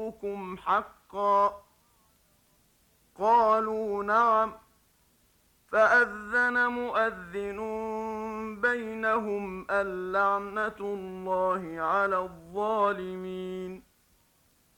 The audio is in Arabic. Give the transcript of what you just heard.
ربكم حقا؟ قالوا نعم. فأذن مؤذن بينهم اللعنة الله على الظالمين.